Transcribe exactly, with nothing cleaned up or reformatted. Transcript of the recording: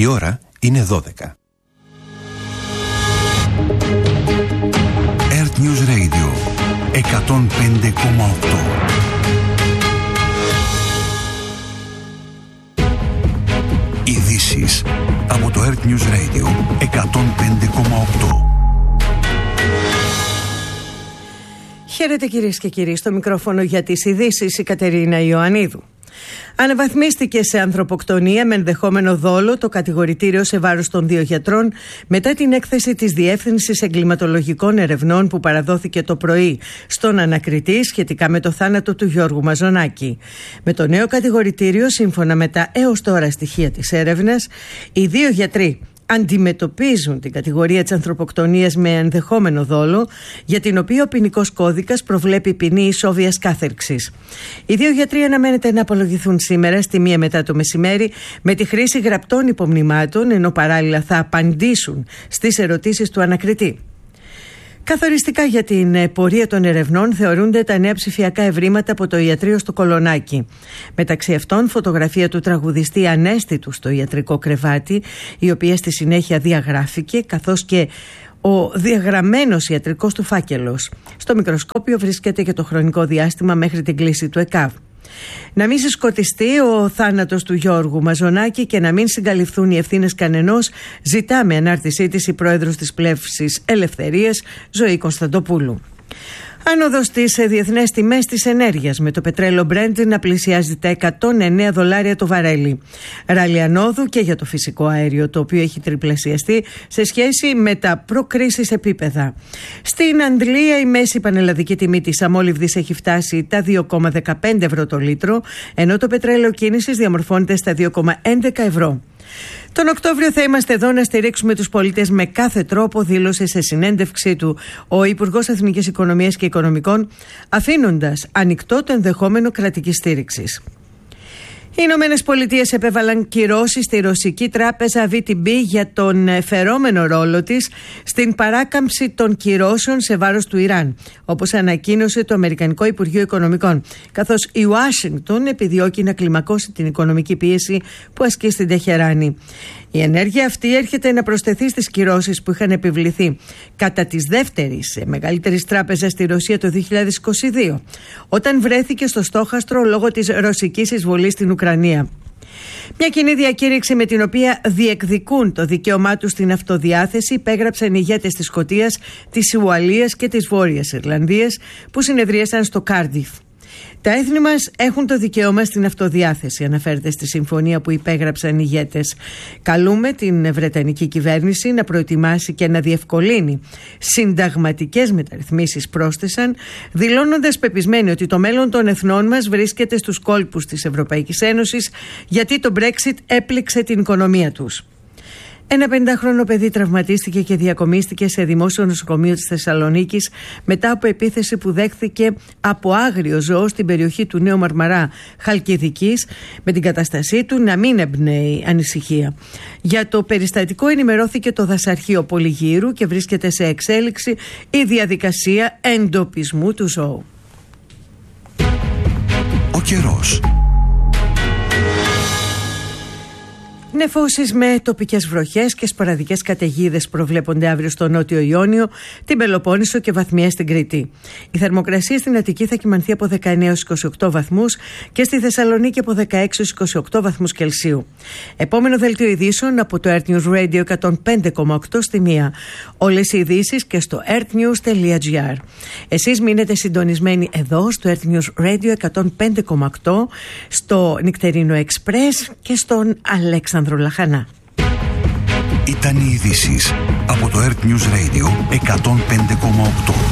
Η ώρα είναι δώδεκα. Earth News Radio εκατόν πέντε κόμμα οκτώ. Ειδήσεις από το Earth News Radio εκατόν πέντε κόμμα οκτώ. Χαίρετε κυρίες και κύριοι, στο μικρόφωνο για τις ειδήσεις η Κατερίνα Ιωαννίδου. Αναβαθμίστηκε σε ανθρωποκτονία με ενδεχόμενο δόλο το κατηγορητήριο σε βάρος των δύο γιατρών μετά την έκθεση της Διεύθυνσης Εγκληματολογικών Ερευνών που παραδόθηκε το πρωί στον ανακριτή σχετικά με το θάνατο του Γιώργου Μαζονάκη. Με το νέο κατηγορητήριο, σύμφωνα με τα έως τώρα στοιχεία της έρευνας, οι δύο γιατροί αντιμετωπίζουν την κατηγορία της ανθρωποκτονίας με ενδεχόμενο δόλο, για την οποία ο ποινικός κώδικας προβλέπει ποινή ισόβιας κάθερξης. Οι δύο γιατροί αναμένεται να απολογηθούν σήμερα στη μία μετά το μεσημέρι με τη χρήση γραπτών υπομνημάτων, ενώ παράλληλα θα απαντήσουν στις ερωτήσεις του ανακριτή. Καθοριστικά για την πορεία των ερευνών θεωρούνται τα νέα ψηφιακά ευρήματα από το ιατρείο στο Κολονάκι. Μεταξύ αυτών, φωτογραφία του τραγουδιστή ανέστητου στο ιατρικό κρεβάτι, η οποία στη συνέχεια διαγράφηκε, καθώς και ο διαγραμμένος ιατρικός του φάκελος. Στο μικροσκόπιο βρίσκεται και το χρονικό διάστημα μέχρι την κλίση του ΕΚΑΒ. Να μην συσκοτιστεί ο θάνατος του Γιώργου Μαζονάκη και να μην συγκαλυφθούν οι ευθύνες κανενός, ζητάμε ανάρτησή της η πρόεδρος της Πλεύσης Ελευθερίας, Ζωή Κωνσταντοπούλου. Άνοδος στις διεθνές τιμές της ενέργειας, με το πετρέλαιο Brent να πλησιάζει τα εκατόν εννέα δολάρια το βαρέλι. Ράλι ανόδου και για το φυσικό αέριο, το οποίο έχει τριπλασιαστεί σε σχέση με τα προκρίσης επίπεδα. Στην Αντλία η μέση πανελλαδική τιμή της αμόλυβδης έχει φτάσει τα δύο κόμμα δεκαπέντε ευρώ το λίτρο, ενώ το πετρέλαιο κίνησης διαμορφώνεται στα δύο κόμμα έντεκα ευρώ. Τον Οκτώβριο θα είμαστε εδώ να στηρίξουμε τους πολίτες με κάθε τρόπο, δήλωσε σε συνέντευξή του ο Υπουργός Εθνικής Οικονομίας και Οικονομικών, αφήνοντας ανοιχτό το ενδεχόμενο κρατικής στήριξης. Οι Ηνωμένες Πολιτείες επέβαλαν κυρώσεις στη ρωσική τράπεζα βι τι μπι για τον φερόμενο ρόλο της στην παράκαμψη των κυρώσεων σε βάρος του Ιράν, όπως ανακοίνωσε το Αμερικανικό Υπουργείο Οικονομικών, καθώς η Ουάσιγκτον επιδιώκει να κλιμακώσει την οικονομική πίεση που ασκεί στην Τεχεράνη. Η ενέργεια αυτή έρχεται να προσθεθεί στις κυρώσεις που είχαν επιβληθεί κατά της δεύτερης μεγαλύτερης τράπεζας στη Ρωσία το δύο χιλιάδες είκοσι δύο, όταν βρέθηκε στο στόχαστρο λόγω της ρωσικής εισβολής στην Ουκρανία. Μια κοινή διακήρυξη με την οποία διεκδικούν το δικαίωμά τους στην αυτοδιάθεση υπέγραψαν οι ηγέτες της Σκωτίας, της Ουαλίας και της Βόρειας Ιρλανδίας που συνεδρίασαν στο Κάρντιφ. Τα έθνη μας έχουν το δικαίωμα στην αυτοδιάθεση, αναφέρεται στη συμφωνία που υπέγραψαν οι ηγέτες. Καλούμε την Βρετανική κυβέρνηση να προετοιμάσει και να διευκολύνει συνταγματικές μεταρρυθμίσεις, πρόσθεσαν, δηλώνοντας πεπισμένοι ότι το μέλλον των εθνών μας βρίσκεται στους κόλπους της Ευρωπαϊκής Ένωσης, γιατί το Brexit έπληξε την οικονομία τους. Ένα πενηντάχρονο παιδί τραυματίστηκε και διακομίστηκε σε δημόσιο νοσοκομείο της Θεσσαλονίκης μετά από επίθεση που δέχθηκε από άγριο ζώο στην περιοχή του Νέου Μαρμαρά Χαλκιδικής, με την κατάστασή του να μην εμπνέει ανησυχία. Για το περιστατικό ενημερώθηκε το Δασαρχείο Πολυγύρου και βρίσκεται σε εξέλιξη η διαδικασία εντοπισμού του ζώου. Ο καιρός. Νεφώσεις με τοπικές βροχές και σποραδικές καταιγίδες προβλέπονται αύριο στο Νότιο Ιόνιο, την Πελοπόννησο και βαθμιαία στην Κρήτη. Η θερμοκρασία στην Αττική θα κυμανθεί από δεκαεννέα έως είκοσι οκτώ βαθμούς και στη Θεσσαλονίκη από δεκαέξι έως είκοσι οκτώ βαθμούς Κελσίου. Επόμενο δελτίο ειδήσεων από το Earth News Radio εκατόν πέντε κόμμα οκτώ στη μία. Όλες οι ειδήσεις και στο earthnews τελεία gr. Εσείς μείνετε συντονισμένοι εδώ στο Earth News Radio εκατόν πέντε κόμμα οκτώ, στο Νυκτερίνο Express και στον Αλέξανδρο Λαχανά. Ήταν οι ειδήσεις από το Earth News Radio εκατόν πέντε κόμμα οκτώ.